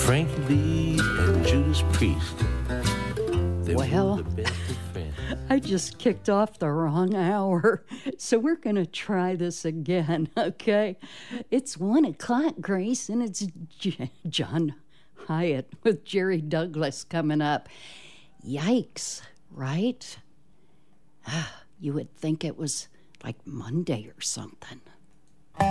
Frankie Lee and Judas Priest. They Well, were the best of friends. I just kicked off the wrong hour, so we're going to try this again, okay? It's 1 o'clock, Grace, and it's John Hyatt with Jerry Douglas coming up. Yikes, right? You would think it was like Monday or something.